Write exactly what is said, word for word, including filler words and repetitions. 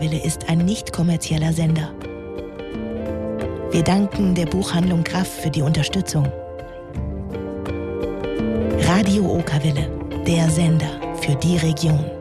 Okerwelle ist ein nicht kommerzieller Sender. Wir danken der Buchhandlung Graff für die Unterstützung. Radio Okerwelle, der Sender für die Region.